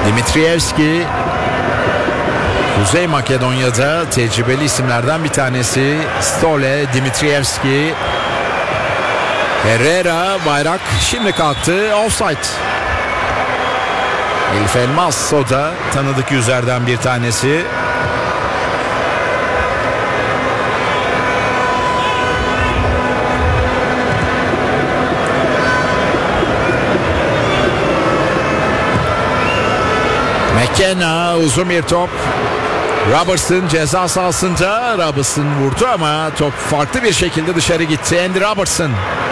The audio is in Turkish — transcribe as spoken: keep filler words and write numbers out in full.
Dimitrievski Kuzey Makedonya'da tecrübeli isimlerden bir tanesi. Stole Dimitrievski. Herrera, bayrak şimdi kalktı. Offside. Elif Elmas, o da tanıdık yüzlerden bir tanesi. McKenna, uzun bir top. Robertson ceza sahasında. Robertson vurdu ama top farklı bir şekilde dışarı gitti. Andy Robertson.